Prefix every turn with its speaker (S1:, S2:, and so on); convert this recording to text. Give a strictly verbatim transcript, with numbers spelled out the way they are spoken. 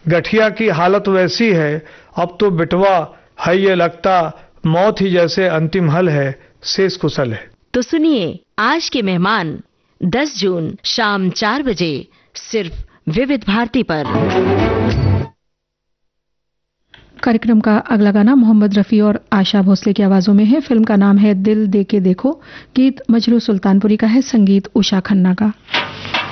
S1: गठिया की हालत वैसी है, अब तो बिटवा है ये लगता, मौत ही जैसे अंतिम हल है, शेष कुशल है।
S2: तो सुनिए आज के मेहमान दस जून शाम चार बजे सिर्फ विविध भारती पर।
S3: कार्यक्रम का अगला गाना मोहम्मद रफी और आशा भोसले की आवाजों में है। फिल्म का नाम है दिल दे के देखो। गीत मजरू सुल्तानपुरी का है, संगीत उषा खन्ना का।